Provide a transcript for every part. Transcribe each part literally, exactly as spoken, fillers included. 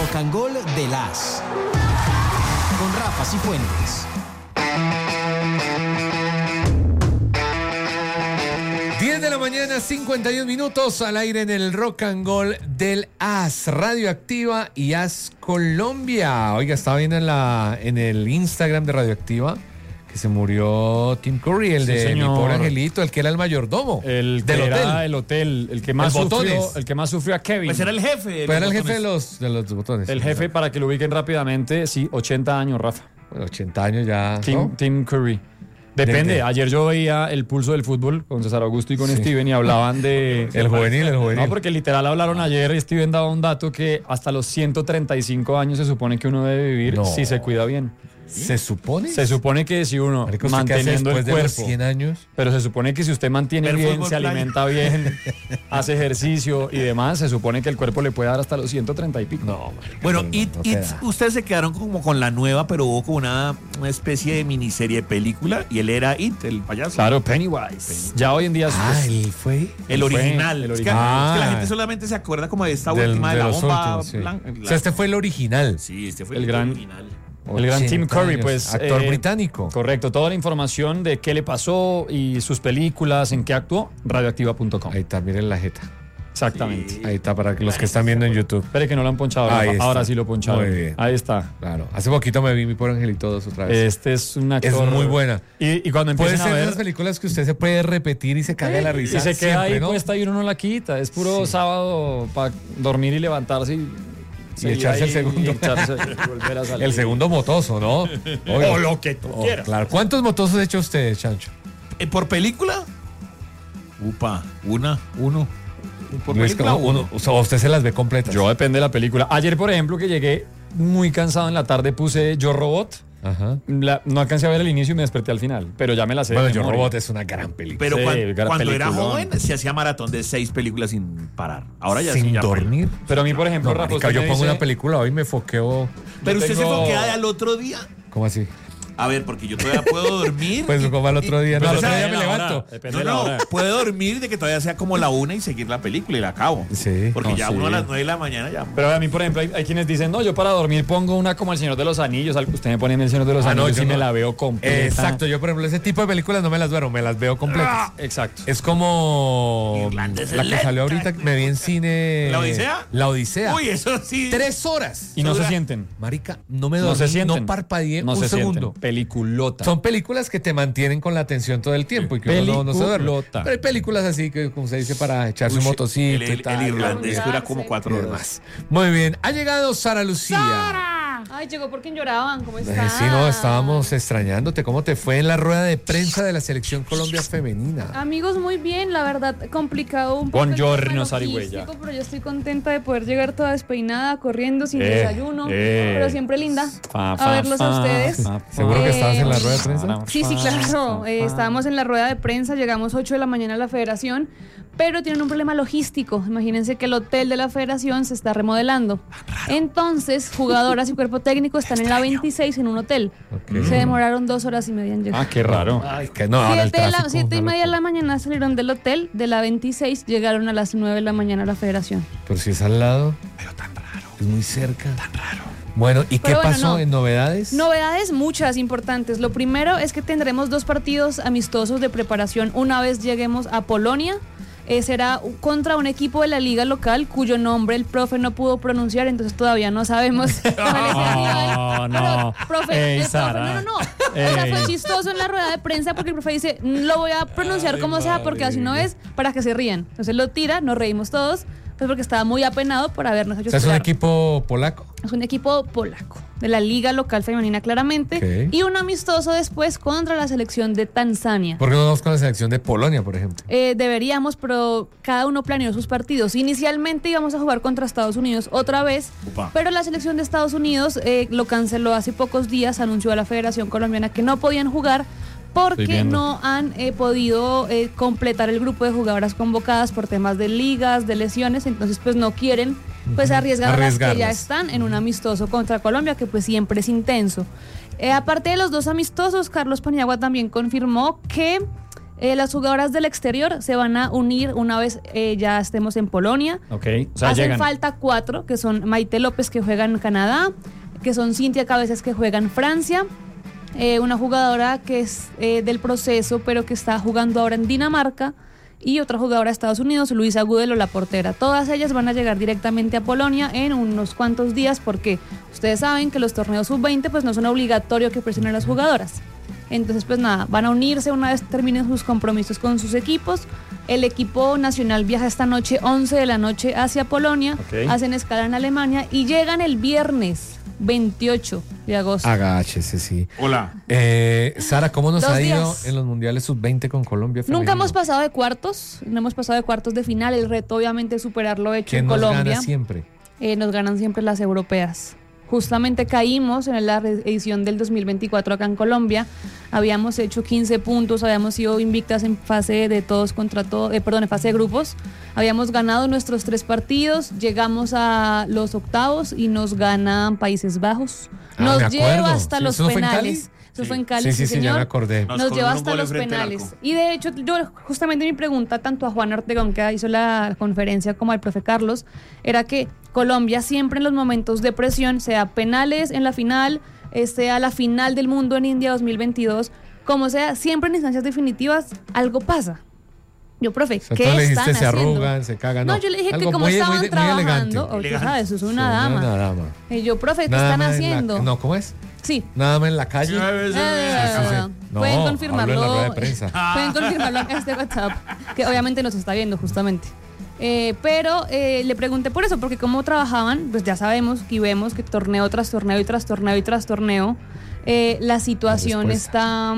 Rock and Gold de las con Rafa Cifuentes. diez de la mañana, cincuenta y un minutos al aire en el Rock and Gold del A S, Radioactiva y A S Colombia. Oiga, estaba viendo en, la, en el Instagram de Radioactiva que se murió Tim Curry, el sí, de señor. Mi pobre angelito, el que era el mayordomo el del hotel. Era el hotel, el que más el sufrió, el que más sufrió a Kevin. Pues era el jefe. Pero era el jefe de los, de los botones. El jefe, para que lo ubiquen rápidamente, sí, ochenta años, Rafa. Bueno, ochenta años ya. Tim, ¿no? Tim Curry. Depende, de, de. Ayer yo veía el pulso del fútbol con César Augusto y con sí. Steven y hablaban de... El juvenil, el juvenil. No, porque literal hablaron ayer y Steven daba un dato que hasta los ciento treinta y cinco años se supone que uno debe vivir no. si se cuida bien. ¿Se supone? Se supone que si uno, Marico, manteniendo el cuerpo, de los cien años? Pero se supone que si usted mantiene Pero bien, se alimenta bien, hace ejercicio y demás, se supone que el cuerpo le puede dar hasta los ciento treinta y pico. No, Marico, bueno, no, it, no it, ustedes se quedaron como con la nueva, pero hubo como una, una especie de miniserie de película y él era It, el payaso. Claro, Pennywise. Pennywise. Ya hoy en día... Ah, es, él fue... El original. El original. Es, que, ah, es que la gente solamente se acuerda como de esta del, última, de, de la bomba últimos, sí. blanca. O sea, este fue el original. Sí, este fue el, el gran, original. El gran Tim Curry, pues. Actor eh, británico. Correcto. Toda la información de qué le pasó y sus películas, en qué actuó, radioactiva punto com. Ahí está, miren la jeta. Exactamente. Sí. Ahí está para los que están viendo en YouTube. Espere que no lo han ponchado. Ahí ahora sí lo poncharon. Muy bien. Ahí está. Claro. Hace poquito me vi Mi pobre angelito dos otra vez. Este es un actor. Es muy buena. Y, y cuando empiezan puede ser a ver... esas películas que usted se puede repetir y se caga de la risa. Y se queda siempre, ahí ¿no? puesta y uno no la quita. Es puro sí. sábado para dormir y levantarse y... Y echarse el segundo. Echarse, volver a salir. El segundo motoso, ¿no? Obvio. O lo que tú oh, quieras. Claro. ¿Cuántos motosos ha hecho usted, Chancho? ¿Eh, ¿Por película? Upa, una, uno. Por no película, es uno. O sea, usted se las ve completas. Yo depende de la película. Ayer, por ejemplo, que llegué muy cansado en la tarde, puse Yo Robot. Ajá. La, no alcancé a ver el inicio y me desperté al final, pero ya me la sé. Bueno, Yo Robot es una gran película. Pero sí, cuando, gran cuando peliculón. era joven se hacía maratón de seis películas sin parar. Ahora ya sin sí, ya dormir. Fue. Pero a mí, por ejemplo, no, Rafa, marica, yo pongo dice, una película hoy y me foqueo. Pero usted tengo... se foquea al otro día. ¿Cómo así? A ver, porque yo todavía puedo dormir. Pues como al otro día. Y, no, al pues otro día me hora, levanto. No, no, puedo dormir de que todavía sea como la una y seguir la película y la acabo. Sí. Porque no, ya sí. uno a las nueve de la mañana ya. Pero a mí, por ejemplo, hay, hay quienes dicen, no, yo para dormir pongo una como El Señor de los Anillos. Usted me pone en El Señor de los ah, Anillos no, y no. me la veo completa. Exacto, yo por ejemplo, ese tipo de películas no me las duermo, me las veo completas. Ah, exacto. Es como Irlandés la que lenta. salió ahorita, me vi en cine. ¿La Odisea? La Odisea. Uy, eso sí. Tres horas. Y no se sienten. Marica, no me dormí, no se sienten. no parpadeé no un se segundo. Sienten. Peliculota. Son películas que te mantienen con la atención todo el tiempo y que uno no, no se duerme. Pero hay películas así que, como se dice, para echarse Uy, un motocito el, el, y tal. El irlandés dura como cuatro horas. Muy bien, ha llegado Sara Lucía. ¡Sara! Ay, llegó porque lloraban, ¿cómo estás? Sí, no, estábamos extrañándote. ¿Cómo te fue en la rueda de prensa de la Selección Colombia Femenina? Amigos, muy bien, la verdad, complicado un poco. Buongiorno, Sarigüeya. Pero yo estoy contenta de poder llegar toda despeinada, corriendo, sin eh, desayuno, eh. pero siempre linda fa, a fa, verlos fa, a ustedes. fa, fa, ¿Seguro eh, que estabas en la rueda de prensa? Sí, sí, claro. Eh, estábamos en la rueda de prensa, llegamos ocho de la mañana a la federación, pero tienen un problema logístico. Imagínense que el hotel de la federación se está remodelando. Entonces, jugadoras y cuerpo técnico están en la veintiséis en un hotel. Okay. Se demoraron dos horas y media en llegar. Ah, qué raro. Ay, que no, ahora siete, el de tráfico, la, siete y media de la mañana salieron del hotel, de la veintiséis llegaron a las nueve de la mañana a la federación. Pero si es al lado. Pero tan raro. Es muy cerca. Tan raro. Bueno, ¿y Pero qué bueno, pasó no. en novedades? Novedades muchas, importantes. Lo primero es que tendremos dos partidos amistosos de preparación una vez lleguemos a Polonia. Eh, será contra un equipo de la liga local cuyo nombre el profe no pudo pronunciar, entonces todavía no sabemos cuál es el rival. No, no. Pero, profe, Ey, el profe, Sara. no, no, no. O sea, fue chistoso en la rueda de prensa porque el profe dice, lo voy a pronunciar Ay, como sea porque así no es, para que se rían. Entonces lo tira, nos reímos todos, pues porque estaba muy apenado por habernos hecho O sea, ¿es un esperar. equipo polaco? Es un equipo polaco, de la liga local femenina claramente, Okay. y un amistoso después contra la selección de Tanzania. ¿Por qué no vamos con la selección de Polonia, por ejemplo? Eh, deberíamos, pero cada uno planeó sus partidos. Inicialmente íbamos a jugar contra Estados Unidos otra vez, Upa. pero la selección de Estados Unidos eh, lo canceló hace pocos días, anunció a la Federación Colombiana que no podían jugar porque no han eh, podido eh, completar el grupo de jugadoras convocadas por temas de ligas, de lesiones, entonces pues no quieren pues arriesgar a las que ya están en un amistoso contra Colombia, que pues siempre es intenso. Eh, aparte de los dos amistosos, Carlos Paniagua también confirmó que Eh, las jugadoras del exterior se van a unir una vez eh, ya estemos en Polonia. Okay. O sea, Hacen llegan. falta cuatro, que son Maite López, que juega en Canadá, que son Cintia Cabezas, que juega en Francia, eh, una jugadora que es eh, del proceso, pero que está jugando ahora en Dinamarca, y otra jugadora de Estados Unidos, Luisa Gudelo, la portera. Todas ellas van a llegar directamente a Polonia en unos cuantos días, porque ustedes saben que los torneos sub veinte pues no son obligatorios que presionen a las jugadoras. Entonces, pues nada, van a unirse una vez terminen sus compromisos con sus equipos. El equipo nacional viaja esta noche, once de la noche, hacia Polonia, Okay. hacen escala en Alemania y llegan el viernes veintiocho de agosto. Agáchese, sí. Hola. Eh, Sara, ¿cómo nos Dos ha ido días. en los mundiales sub veinte con Colombia femenino? Nunca hemos pasado de cuartos, no hemos pasado de cuartos de final. El reto obviamente es superar lo hecho ¿Quién en nos Colombia. gana siempre? Eh, nos ganan siempre las europeas. Justamente caímos en la edición del dos mil veinticuatro acá en Colombia. Habíamos hecho quince puntos, habíamos sido invictas en fase de todos contra todos, eh, perdón, en fase de grupos. Habíamos ganado nuestros tres partidos, llegamos a los octavos y nos ganan Países Bajos. Ah, Nos me lleva acuerdo. hasta Sí, los ¿eso fue en Cali? penales. Eso Sí. fue en Cali, Sí, sí, sí, sí, ya señor. me acordé. Nos Nos colgaron lleva un hasta gol los enfrente al penales. arco. Y de hecho, yo justamente mi pregunta tanto a Juan Ortegón, que hizo la conferencia, como al profe Carlos, era que Colombia siempre en los momentos de presión, sea penales en la final, eh, sea la final del mundo en India dos mil veintidós, como sea, siempre en instancias definitivas algo pasa. Yo, profe, O sea, ¿qué tú le están dijiste, se haciendo? arrugan, se cagan. No, yo le dije Algo que como muy- estaban muy- muy trabajando, elegante. o tú Elegante. sabes, eso es una Sí, dama. Una dama. Y yo, profe, ¿qué Nada están más en la- haciendo? no, ¿cómo es? Sí. Nada más en la calle. Eh, sí. No, pueden hablo confirmarlo. en la rueda de prensa. Pueden confirmarlo en este WhatsApp, que obviamente nos está viendo justamente. Eh, pero eh, le pregunté por eso, porque como trabajaban, pues ya sabemos y vemos que torneo tras torneo y tras torneo y tras torneo, eh, la situación La está...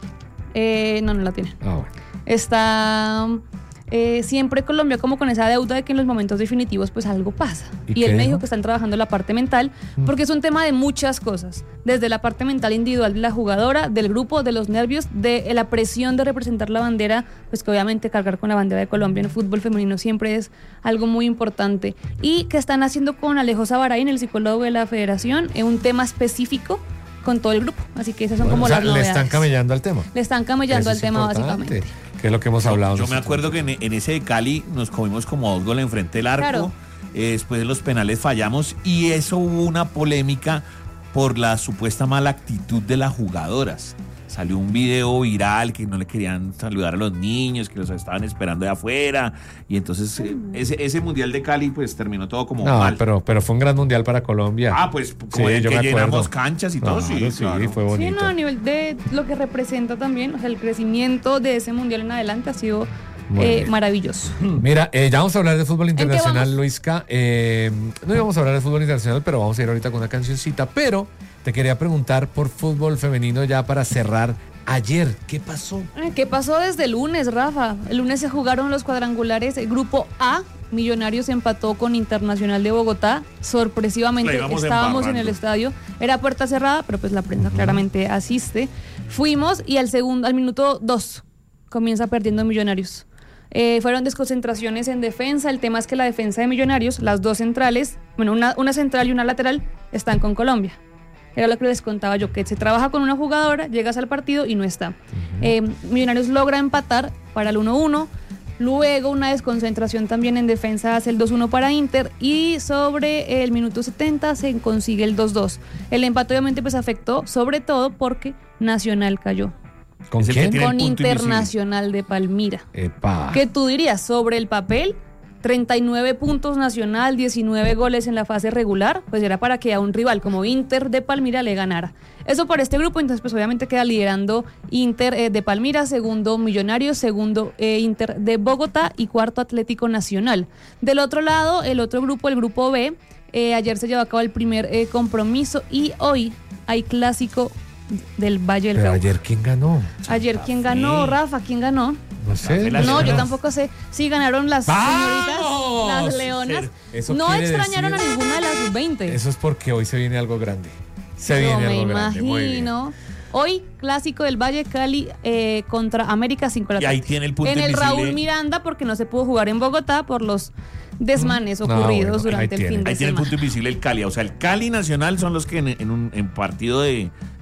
eh, no, no la tiene. Ah, bueno. Está... eh, siempre Colombia como con esa deuda de que en los momentos definitivos pues algo pasa. ¿Y Y, él qué me dijo dijo? que están trabajando la parte mental, porque es un tema de muchas cosas, desde la parte mental individual de la jugadora, del grupo, de los nervios, de la presión de representar la bandera, pues que obviamente cargar con la bandera de Colombia en el fútbol femenino siempre es algo muy importante. Y que están haciendo con Alejo Sabarain, el psicólogo de la federación, en un tema específico con todo el grupo. Así que esas son Bueno, como o sea, las le novedades. están camellando al tema. Le están camellando Eso al es tema importante, básicamente. que es lo que hemos hablado. Yo me nosotros. acuerdo que en, en ese de Cali nos comimos como dos goles enfrente del arco. Claro. Eh, después de los penales fallamos y eso hubo una polémica por la supuesta mala actitud de las jugadoras. Salió un video viral que no le querían saludar a los niños, que los estaban esperando de afuera. Y entonces eh, ese, ese Mundial de Cali pues terminó todo como No, mal. pero, pero fue un gran mundial para Colombia. Ah, pues como Sí, el yo que me llenamos acuerdo. canchas y todo. Claro, Sí, sí, claro. fue Sí, bonito. no, a nivel de lo que representa también, o sea, el crecimiento de ese mundial en adelante ha sido Muy eh, bien. maravilloso. Mira, eh, ya vamos a hablar de fútbol qué internacional, vamos? Luisca. Eh, no íbamos a hablar de fútbol internacional, pero vamos a ir ahorita con una cancioncita. Pero te quería preguntar por fútbol femenino ya para cerrar. Ayer, ¿qué pasó? Eh, ¿Qué pasó desde el lunes, Rafa? El lunes se jugaron los cuadrangulares. El grupo A, Millonarios empató con Internacional de Bogotá. Sorpresivamente La íbamos estábamos en embarrando. el estadio. Era puerta cerrada, pero pues la prensa claramente asiste. Fuimos y al segundo, al minuto dos, comienza perdiendo Millonarios. Eh, fueron desconcentraciones en defensa. El tema es que la defensa de Millonarios, las dos centrales, bueno, una, una central y una lateral, están con Colombia. Era lo que les contaba yo, que se trabaja con una jugadora, llegas al partido y no está. Eh, Millonarios logra empatar para el uno uno, luego una desconcentración también en defensa hace el dos uno para Inter y sobre el minuto setenta se consigue el dos dos. El empate obviamente pues afectó, sobre todo porque Nacional cayó. ¿Con Es el que quién? tiene el Con punto Internacional de Palmira. Epa. ¿Qué tú dirías sobre el papel? treinta y nueve puntos Nacional, diecinueve goles en la fase regular, pues era para que a un rival como Inter de Palmira le ganara. Eso por este grupo, entonces pues obviamente queda liderando Inter eh, de Palmira, segundo Millonarios, segundo eh, Inter de Bogotá y cuarto Atlético Nacional. Del otro lado, el otro grupo, el grupo B, eh, ayer se llevó a cabo el primer eh, compromiso y hoy hay clásico del Valle del Pero Cauca. ayer, ¿quién ganó? Ayer, ¿quién ganó, Rafa? ¿Quién ganó? No sé. Las No, yo Leonas. tampoco sé. Sí, ganaron las señoritas, ¡Vamos! las leonas. Eso No quiere extrañaron decir- a ninguna de las sub veinte. Eso es porque hoy se viene algo grande. Se Yo viene me algo grande. Muy bien. imagino. Hoy, clásico del Valle Cali eh, contra América cinco de la Y ahí tarde. tiene el punto En el invisible. Raúl Miranda, porque no se pudo jugar en Bogotá por los desmanes No, ocurridos bueno, ahí durante el tiene. fin de Ahí tiene el semana. punto invisible el Cali. O sea, el Cali Nacional son los que en, en un en partido de,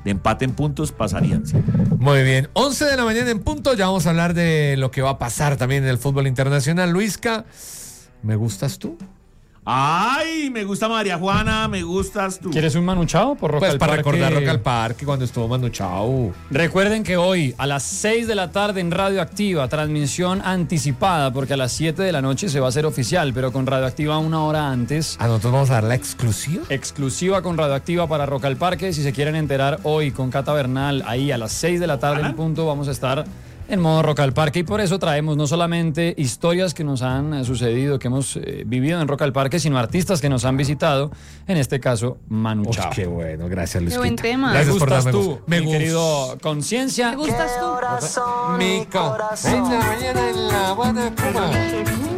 de empate en puntos pasarían. ¿Sí? Muy bien, once de la mañana en punto, ya vamos a hablar de lo que va a pasar también en el fútbol internacional. Luisca, ¿me gustas tú? Ay, me gusta María Juana, me gustas tú. ¿Quieres un Manu Chao por Rock Pues al para Parque? recordar Rock al Parque cuando estuvo Manu Chao. Recuerden que hoy a las seis de la tarde en Radioactiva, transmisión anticipada, porque a las siete de la noche se va a hacer oficial, pero con Radioactiva una hora antes. ¿A nosotros vamos a dar la exclusiva? Exclusiva con Radioactiva para Rock al Parque. Si se quieren enterar hoy con Cata Bernal, ahí a las seis de la tarde en punto vamos a estar en modo Rock al Parque, y por eso traemos no solamente historias que nos han eh, sucedido, que hemos eh, vivido en Rock al Parque, sino artistas que nos han visitado, en este caso Manu Chao. Qué bueno, gracias Luisquita. Qué buen tema. Gracias ¿Me por gustas darme tú, gusto. Me mi gusta. querido Conciencia? ¿Me gustas tú? Mi corazón. seis de la mañana en La Habana, Cuba.